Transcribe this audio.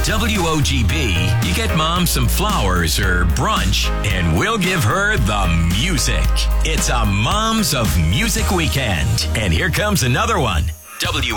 WOGB, you get mom some flowers or brunch, and we'll give her the music. It's a Moms of Music weekend. And here comes another one.